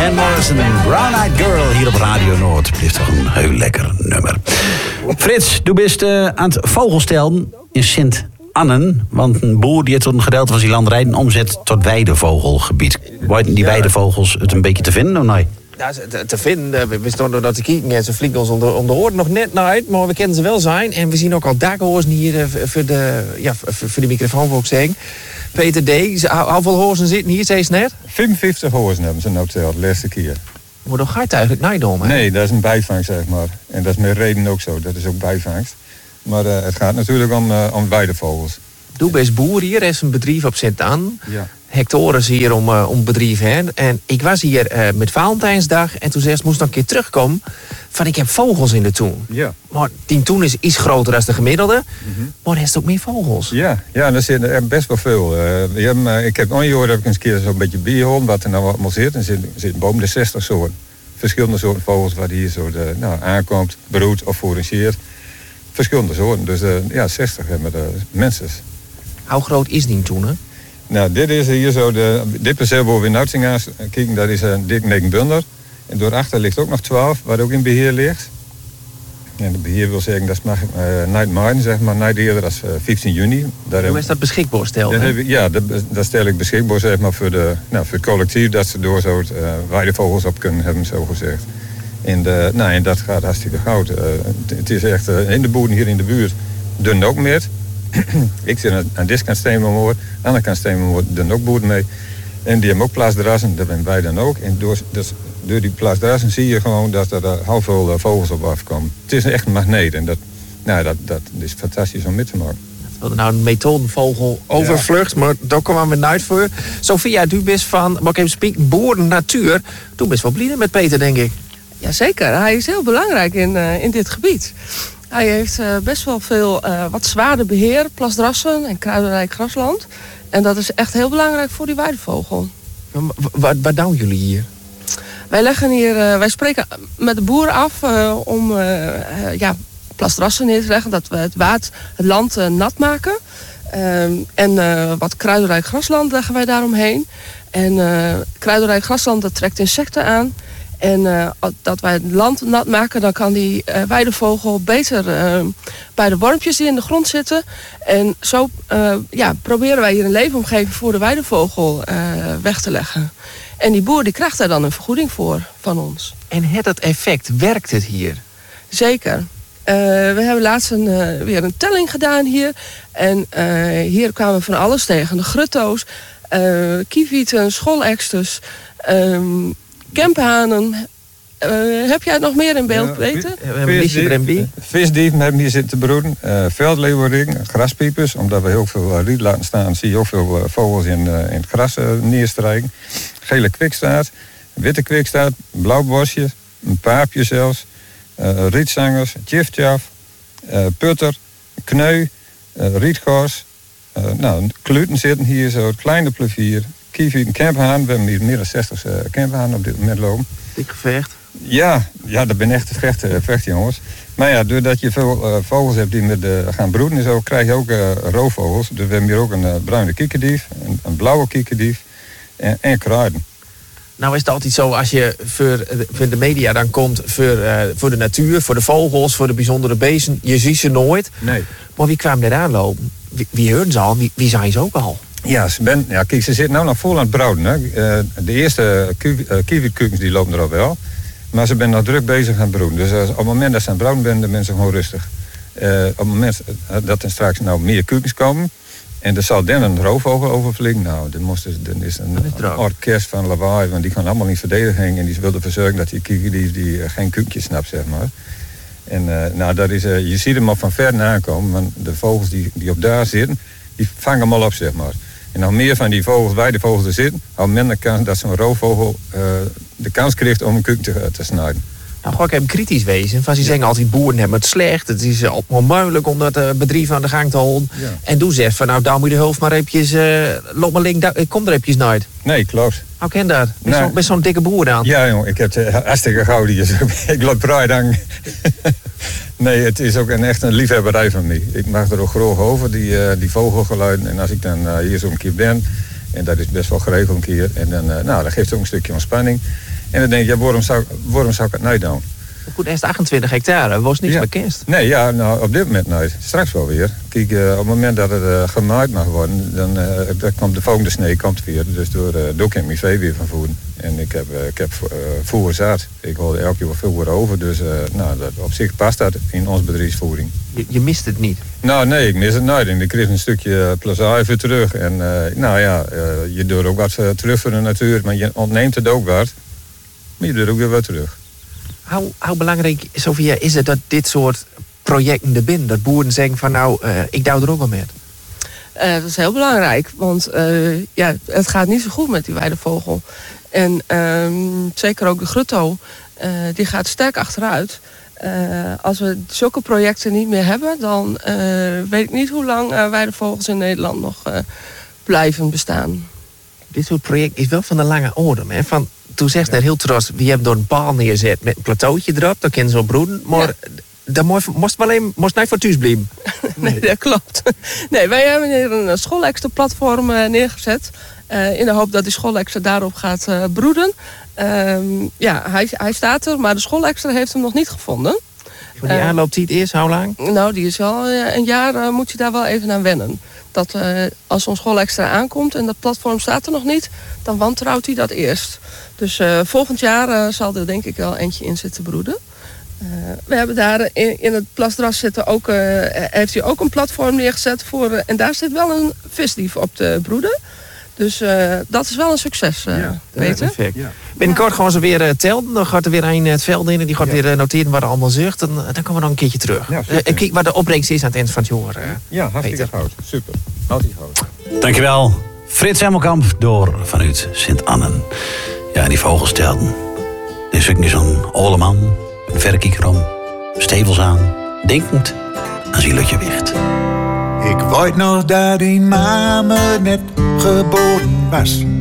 Van Morrison, Brown Eyed Girl hier op Radio Noord. Het is toch een heel lekker nummer. Frits, du bent aan het vogelstellen in Sint-Annen. Want een boer die heeft een gedeelte van zijn landerij omzet tot weidevogelgebied. Worden die weidevogels het een beetje te vinden of nee? Ja, te vinden. We stonden door te kijken en ze vliegen ons om de oren nog net naar uit. Maar we kennen ze wel zijn. En we zien ook al dakhoorns hier voor de microfoon, wil ik zeggen. Peter D., hoeveel hoorzen zitten hier, zei je net? 55 hoorzen hebben ze nou de laatste keer. Maar dan ga je het eigenlijk niet om, hè? Nee, dat is een bijvangst, zeg maar. En dat is met reden ook zo. Dat is ook bijvangst. Maar het gaat natuurlijk om weidevogels. Doe best boer hier, er is een bedrijf op Sint-Annen. Ja. Hectoren hier om het bedrijf heen. En ik was hier met Valentijnsdag en toen zei moest nog een keer terugkomen van ik heb vogels in de tuin. Ja. Maar die tuin is iets groter dan de gemiddelde, maar er is ook meer vogels. Ja, er zitten er best wel veel. Ik heb ongehoord heb ik eens keer zo'n beetje bijgehouden wat er nou allemaal zit. Er zitten boven de 60 soorten. Verschillende soorten vogels waar hier zo aankomt, broedt of fourageert. Verschillende soorten. Dus 60 hebben de mensen. Hoe groot is die tuin, hè? Nou, dit is hier zo, dit perceel waar we in Uitzinga's kijken, dat is een dik 9 bunder. En daarachter ligt ook nog 12, waar ook in beheer ligt. En het beheer wil zeggen, dat mag niet maaien, zeg maar, niet eerder dan 15 juni. Hoe is dat beschikbaar stelt? Dat stel ik beschikbaar, zeg maar, voor het collectief, dat ze door zo weidevogels op kunnen hebben, zo gezegd. En dat gaat hartstikke goud. Het is echt, in de boeren hier in de buurt doen ook meer. Ik zit aan deze kant Steenmoor, aan de andere kant Steenmoor doen ook boeren mee. En die hebben ook plaatsdrassen, dat zijn wij dan ook. En door die plaatsdrassen zie je gewoon dat er heel veel vogels op afkomen. Het is echt een magneet en dat is fantastisch om mee te maken. Dat is nou een methodenvogel overvlucht, maar daar komen we nooit voor. Sophia, u bent van, mag ik even spreken, boeren natuur. Toen best wel blij met Peter, denk ik. Jazeker, hij is heel belangrijk in dit gebied. Hij heeft best wel veel wat zwaarder beheer, plasdrassen en kruidenrijk grasland. En dat is echt heel belangrijk voor die weidevogel. Wat doen jullie hier? Wij spreken met de boeren af om plasdrassen neer te leggen, dat we het land nat maken. En wat kruidenrijk grasland leggen wij daaromheen. En kruidenrijk grasland dat trekt insecten aan. En dat wij het land nat maken, dan kan die weidevogel beter bij de wormpjes die in de grond zitten. En zo proberen wij hier een leefomgeving voor de weidevogel weg te leggen. En die boer die krijgt daar dan een vergoeding voor van ons. En het effect, werkt het hier? Zeker. We hebben laatst weer een telling gedaan hier. En hier kwamen we van alles tegen. De grutto's, kievieten, schooleksters, kemphanen. Heb jij het nog meer in beeld, Peter? Visdieven hebben hier zitten broeden. Veldleeuwerik, graspiepers. Omdat we heel veel riet laten staan, zie je ook veel vogels in het gras neerstrijken. Gele kwikstaart, witte kwikstaart, blauwbosje, een paapje zelfs. Rietzangers, tjiftjaf, putter, kneu, rietgors. Kluten zitten hier zo, het kleine plevier. Kieviet, kemphaan. We hebben hier meer dan 60 kemphaan op dit moment lopen. Dik gevecht? Ja, dat ben echt vecht, jongens. Maar ja, doordat je veel vogels hebt die gaan broeden en zo, krijg je ook roofvogels. Dus we hebben hier ook een bruine kiekendief, een blauwe kiekendief en kruiden. Nou is het altijd zo, als je voor de media dan komt voor de natuur, voor de vogels, voor de bijzondere beesten, je ziet ze nooit. Nee. Maar wie kwam er aanlopen? Wie hoorden ze al? Wie zijn ze ook al? Ja, kijk, ze zitten nou nog vol aan het brouden. Hè. De eerste kiewietkukens die lopen er al wel. Maar ze zijn nog druk bezig aan het broeden. Dus op het moment dat ze aan het brouden zijn, de mensen gewoon rustig. Op het moment dat er straks nou meer kukens komen en er zal dan een roofvogel overvliegen, nou, dan is een orkest van lawaai, want die gaan allemaal in verdediging en die wilden verzorgen dat die kiekedief die geen kukjes snapt, zeg maar. En dat is, je ziet hem al van ver aankomen, want de vogels die op daar zitten, die vangen hem al op, zeg maar. En nog meer van die vogels, weidevogels er zitten, al minder kans dat zo'n roofvogel de kans krijgt om een kuken te snijden. Nou, ga ik even kritisch wezen. Van ze zeggen altijd, boeren hebben het slecht. Het is allemaal moeilijk om dat bedrijf aan de gang te houden. Ja. En doe zegt van, nou, daar moet je de hulp maar eventjes, loop maar link, kom er eventjes nooit. Nee, klopt. Hoe ken dat? Met zo'n dikke boer dan? Ja, jongen, ik heb het hartstikke gauw hier. Ik loop braai dan. Nee, het is ook echt een liefhebberij van mij. Ik mag er ook graag over, die vogelgeluiden. En als ik dan hier zo'n keer ben, en dat is best wel geregeld een keer, en dan geeft het ook een stukje ontspanning. En dan denk je, ja, waarom zou ik het nou doen? Goed, eerst 28 hectare, was niks bekend. Nee, ja, nou, op dit moment nooit. Straks wel weer. Kijk, op het moment dat het gemaaid mag worden, dan komt de volgende snee weer. Dus door kan ik mijn vee weer van voeden. En ik heb voer zat. Ik hoorde elke keer wel veel voor over. Dus op zich past dat in onze bedrijfsvoering. Je mist het niet? Nou, nee, ik mis het nooit. En ik kreeg een stukje plezier even terug. En je doet ook wat terug voor de natuur. Maar je ontneemt het ook wat. Maar je doet ook weer wat terug. Hoe belangrijk, Sofia, is het dat dit soort projecten er binnen? Dat boeren zeggen van ik douw er ook wel met. Dat is heel belangrijk, want het gaat niet zo goed met die weidevogel. En zeker ook de grutto, die gaat sterk achteruit. Als we zulke projecten niet meer hebben, dan weet ik niet hoe lang weidevogels in Nederland nog blijven bestaan. Dit soort project is wel van de lange adem. Toen zegt hij heel trots, we hebben door een paal neerzet met een plateautje erop, dan kunnen ze op broeden. Maar dan moest niet voor thuis blijven. Nee, dat klopt. Nee, wij hebben hier een schoolekster-platform neergezet. In de hoop dat die schoolekster daarop gaat broeden. Hij staat er, maar de schoolekster heeft hem nog niet gevonden. Voor die aanlooptijd is, hoe lang? Nou, die is wel een jaar, moet je daar wel even aan wennen. Dat als zo'n schoolextra aankomt en dat platform staat er nog niet, dan wantrouwt hij dat eerst. Dus volgend jaar zal er denk ik wel eentje in zitten broeden. We hebben daar in het Plasdras heeft hij ook een platform neergezet voor. En daar zit wel een visdief op te broeden. Dus dat is wel een succes, Peter. Perfect. Ja. Binnenkort gaan ze weer telden. Dan gaat er weer een het veld in. En die gaat weer noteren wat er allemaal zucht. En dan komen we nog een keertje terug. Ja, en kijk wat de opbrengst is aan het eind van het jaar. Ja, hartstikke goed. Super. Altijd goed. Dankjewel. Frits Hemmelkamp vanuit Sint-Annen. Ja, die vogelstelden. Er is ook niet zo'n oleman, een verkieker om, stevels aan, denkend aan zijn lutje wicht. Ik weet nog dat die mama net geboren was.